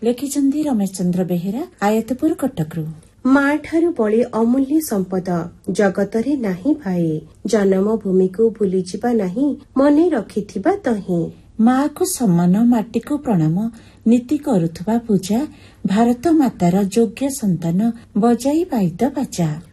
ଲେଖିଛନ୍ତି ରମେଶ ଚନ୍ଦ୍ର ବେହେରା, ଆୟତପୁର, କଟକରୁ। ମା ଠାରୁ ବଳି ଅମୂଲ୍ୟ ସମ୍ପଦ ଜଗତରେ ନାହିଁ ଭାଇ, ଜନ୍ମ ଭୂମିକୁ ଭୁଲିଯିବା ନାହିଁ, ମନେ ରଖିଥିବା ତହିଁ। ମାକୁ ସମ୍ମାନ, ମାଟିକୁ ପ୍ରଣାମ, ନୀତି କରୁଥିବା ପୂଜା, ଭାରତ ମାତାର ଯୋଗ୍ୟ ସନ୍ତାନ, ବଜାଇ ବାଇଦ ବାଜା।